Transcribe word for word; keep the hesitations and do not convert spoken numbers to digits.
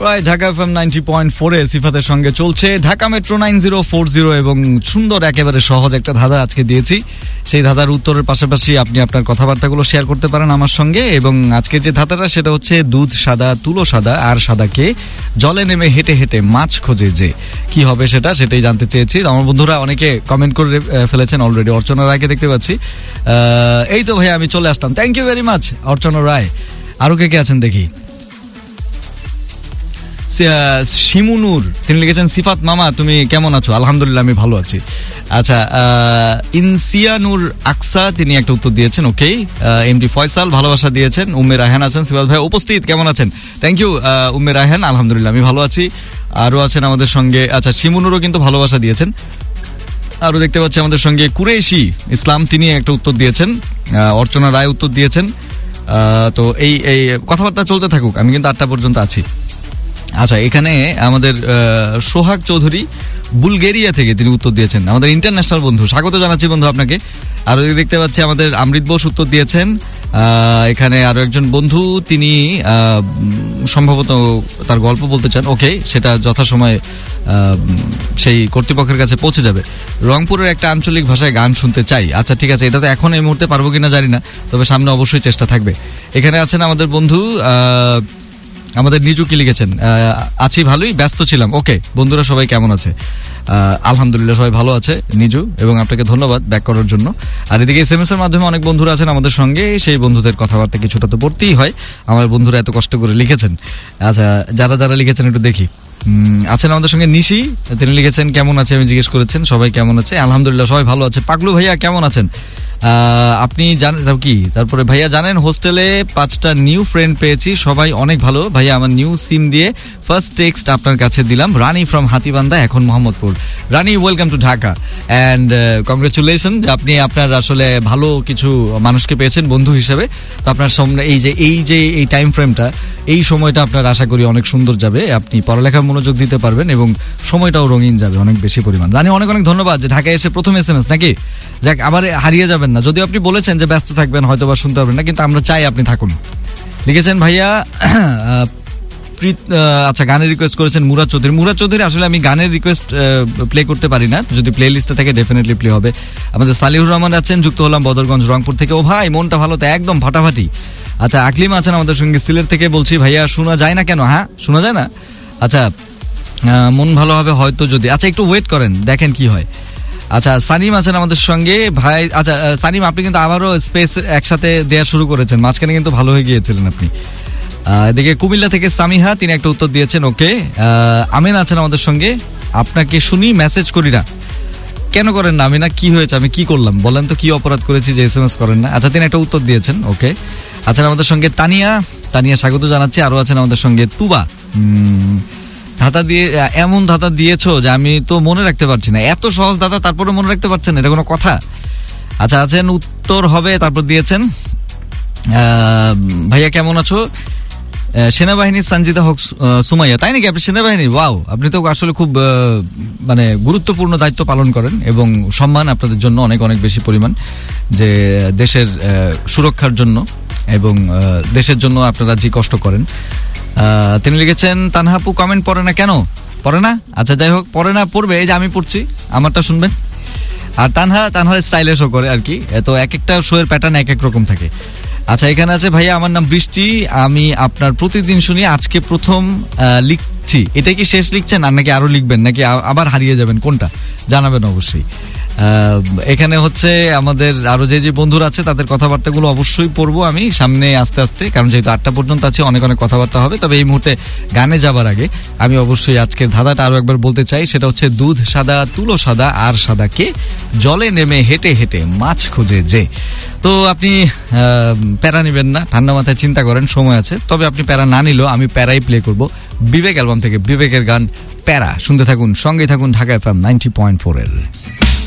প্রায় Dhaka FM ninety point four এ সিফাতের সঙ্গে চলছে Dhaka metro nine zero four zero এবং সুন্দর একেবারে সহজ একটা ধাঁধা আজকে দিয়েছি। সেই ধাঁধার উত্তরের পাশাপাশি আপনি আপনার কথাবার্তাগুলো শেয়ার করতে পারেন আমার সঙ্গে। এবং আজকে যে ধাঁধাটা সেটা হচ্ছে দুধ সাদা তুলো সাদা আর সাদাকে জলে নেমে হেঁটে হেঁটে মাছ খোঁজে যে, কি হবে সেটা সেটাই জানতে চেয়েছি। আমার বন্ধুরা অনেকে কমেন্ট করে ফেলেছেন অলরেডি। অর্চনা রায়কে দেখতে পাচ্ছি। এই তো ভাইয়া আমি চলে আসলাম, থ্যাংক ইউ ভেরি মাচ অর্চনা রায়। আরো কে কে আছেন দেখি। শিমুনুর তিনি লিখেছেন সিফাত মামা তুমি কেমন আছো? আলহামদুলিল্লাহ আমি ভালো আছি। আচ্ছা, ইনসিয়ানুর আকসা তিনি একটা উত্তর দিয়েছেন, ওকে। এমডি ফয়সাল ভালোবাসা দিয়েছেন। উম্মে রায়হান আছেন, সিফাত ভাই উপস্থিত কেমন আছেন? থ্যাংক ইউ উম্মে রায়হান, আলহামদুলিল্লাহ আমি ভালো আছি। আরো আছেন আমাদের সঙ্গে, আচ্ছা শিমুনুরও কিন্তু ভালোবাসা দিয়েছেন। আরো দেখতে পাচ্ছি আমাদের সঙ্গে কুরেশি ইসলাম, তিনি একটা উত্তর দিয়েছেন। অর্চনা রায় উত্তর দিয়েছেন। তো এই এই কথাবার্তা চলতে থাকুক, আমি কিন্তু আটটা পর্যন্ত আছি। আচ্ছা, এখানে আমাদের সোহাগ চৌধুরী বুলগেরিয়া থেকে তিনি উত্তর দিয়েছেন, আমাদের ইন্টারন্যাশনাল বন্ধু, স্বাগত জানাচ্ছি বন্ধু আপনাকে। আর দেখতে পাচ্ছি আমাদের আমৃত বোস উত্তর দিয়েছেন। এখানে আরো একজন বন্ধু, তিনি সম্ভবত তার গল্প বলতে চান, ওকে, সেটা যথাসময়ে সেই কর্তৃপক্ষের কাছে পৌঁছে যাবে। রংপুরের একটা আঞ্চলিক ভাষায় গান শুনতে চাই। আচ্ছা ঠিক আছে, এটা তো এখন এই মুহূর্তে পারবো কিনা জানি না, তবে সামনে অবশ্যই চেষ্টা থাকবে। এখানে আছেন আমাদের বন্ধু আমাদের নিজু, কি লিখেছেন, আছি ভালোই, ব্যস্ত ছিলাম। ওকে বন্ধুরা সবাই কেমন আছে? আলহামদুলিল্লাহ সবাই ভালো আছে নিজু, এবং আপনাকে ধন্যবাদ ব্যাক করার জন্য। আর এদিকে এসএমএস এর মাধ্যমে অনেক বন্ধুরা আছেন আমাদের সঙ্গে, সেই বন্ধুদের কথাবার্তা কিছুটা তো পড়তেই হয়, আমার বন্ধুরা এত কষ্ট করে লিখেছেন। আচ্ছা, যারা যারা লিখেছেন একটু দেখি। আছেন আমাদের সঙ্গে নিশি, তিনি লিখেছেন কেমন আছে আমি জিজ্ঞেস করেছেন, সবাই কেমন আছে? আলহামদুলিল্লাহ সবাই ভালো আছে। পাগলু ভাইয়া কেমন আছেন? আপনি জানেন কি, তারপরে ভাইয়া জানেন হোস্টেলে পাঁচটা নিউ ফ্রেন্ড পেয়েছি, সবাই অনেক ভালো ভাইয়া। আমার নিউ সিম দিয়ে ফার্স্ট টেক্সট আপনার কাছে দিলাম। রানী ফ্রম হাতিবান্ধা, এখন মোহাম্মদপুর। রানী welcome to Dhaka and congratulation যে আপনি আপনার আসলে ভালো কিছু মানুষকে পেয়েছেন বন্ধু হিসেবে। তো আপনার সামনে এই যে এই যে এই টাইম ফ্রেমটা, এই সময়টা আপনার আশা করি অনেক সুন্দর যাবে, আপনি পড়ালেখা মনোযোগ দিতে পারবেন এবং সময়টাও রঙিন যাবে অনেক বেশি পরিমাণ। রানী অনেক অনেক ধন্যবাদ যে ঢাকায় এসে প্রথম এস এম এস নাকি, যাক আবার হারিয়ে যাবেন না। যদিও আপনি বলেছেন যে ব্যস্ত থাকবেন, হয়তো বা শুনতে পারবেন না, কিন্তু আমরা চাই আপনি থাকুন। লিখেছেন ভাইয়া আচ্ছা, গানের রিকোয়েস্ট করেছেন মুরাদ চৌধুরী। মুরাদ চৌধুরী আসলে আমি গানের রিকোয়েস্ট প্লে করতে পারি না, যদি প্লে লিস্টে থাকে ডেফিনেটলি প্লে হবে। আমাদের সালিহুর রহমান আছেন, যুক্ত হলাম বদরগঞ্জ রংপুর থেকে। ও ভাই মনটা ভালো তো, একদম ফাটাফাটি। আচ্ছা, আকলিমা আছেন আমাদের সঙ্গে সিলেট থেকে। বলছি ভাইয়া শোনা যায় না কেন? হ্যাঁ শোনা যায় না। আচ্ছা, মন ভালো হবে হয়তো যদি, আচ্ছা একটু ওয়েট করেন দেখেন কি হয়। আচ্ছা, সানিম আছেন আমাদের সঙ্গে ভাই। আচ্ছা সানিম, আপনি কিন্তু আবারও স্পেস একসাথে দেওয়া শুরু করেছেন, মাঝখানে কিন্তু ভালো হয়ে গিয়েছিলেন আপনি। এদিকে কুমিল্লা থেকে সামিহা, তিনি একটা উত্তর দিয়েছেন, ওকে। আমিন আছেন আমাদের সঙ্গে, আপনাকে শুনি মেসেজ করি না, কেন করেন না আমিনা? কি হয়েছে, আমি কি করলাম বলেন তো, কি অপরাধ করেছি যে এস এম এস করেন না? আচ্ছা, তিনি একটা উত্তর দিয়েছেন, ওকে। আছেন আমাদের সঙ্গে তানিয়া, তানিয়া স্বাগত জানাচ্ছি। আরো আছেন আমাদের সঙ্গে তুবা। ধাঁধা দিয়ে এমন ধাঁধা দিয়েছো যে আমি তো মনে রাখতে পারছি না, এত সহজ ধাঁধা তারপরে মনে রাখতে পারছেন, এটা কোনো কথা? আচ্ছা, আছেন উত্তর হবে, তারপর দিয়েছেন ভাইয়া কেমন আছো? সেনাবাহিনীর সঞ্জিতা হক সুমাইয়া, তাই নাকি আপনি সেনাবাহিনী? ওয়াও, আপনি তো আসলে খুব মানে গুরুত্বপূর্ণ দায়িত্ব পালন করেন এবং সম্মান আপনাদের জন্য অনেক অনেক বেশি পরিমাণ, যে দেশের সুরক্ষার জন্য এবং দেশের জন্য আপনারা যে কষ্ট করেন। তিনি লিখেছেন তানহাপু কমেন্ট পড়ে না কেন? পড়ে না? আচ্ছা যাই হোক, পড়ে না পড়বে, এই যে আমি পড়ছি, আমারটা শুনবেন। আর তানহা তানহার স্টাইলে শো করে আর কি, তো এক একটা শো এর প্যাটার্ন এক এক রকম থাকে। আচ্ছা, এখানে আছে ভাইয়া আমার নাম বৃষ্টি, আমি আপনার প্রতিদিন শুনি, আজকে প্রথম লিখছি। এটা কি শেষ লিখছেন আর নাকি আরো লিখবেন, নাকি আবার হারিয়ে যাবেন, কোনটা জানাবেন অবশ্যই। এখানে হচ্ছে আমাদের আরো যে যে বন্ধুরা আছে তাদের কথাবার্তাগুলো অবশ্যই পড়বো আমি সামনে আস্তে আস্তে, কারণ যেহেতু আটটা পর্যন্ত আছে অনেক অনেক কথাবার্তা হবে। তবে এই মুহূর্তে গানে যাবার আগে আমি অবশ্যই আজকের ধাঁধাটা আরো একবার বলতে চাই, সেটা হচ্ছে দুধ সাদা তুলো সাদা আর সাদাকে জলে নেমে হেঁটে হেঁটে মাছ খোঁজে যে। তো আপনি প্যারা নিবেন না, ঠান্ডা মাথায় চিন্তা করেন, সময় আছে। তবে আপনি প্যারা না নিলেও আমি প্যারাই প্লে করব, বিবেক অ্যালবাম থেকে বিবেকের গান প্যারা। শুনতে থাকুন, সঙ্গে থাকুন Dhaka FM ninety point four এর।